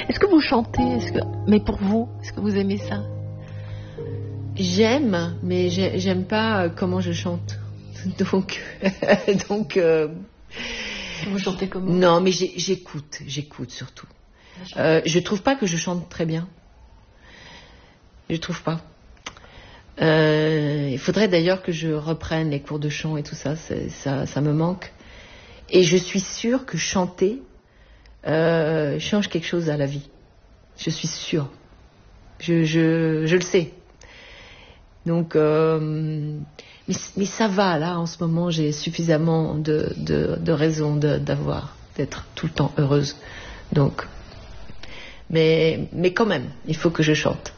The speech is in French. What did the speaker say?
Est-ce que vous chantez? Mais pour vous, est-ce que vous aimez ça? J'aime, mais j'aime pas comment je chante. Donc, vous chantez comment? Non, mais j'écoute surtout. Je trouve pas que je chante très bien. Je trouve pas. Il faudrait d'ailleurs que je reprenne les cours de chant et tout ça. Ça me manque. Et je suis sûre que chanter change quelque chose à la vie. Je suis sûre. Je le sais. Donc, mais ça va, là, en ce moment, j'ai suffisamment de raisons d'être tout le temps heureuse. Donc, mais quand même, il faut que je chante.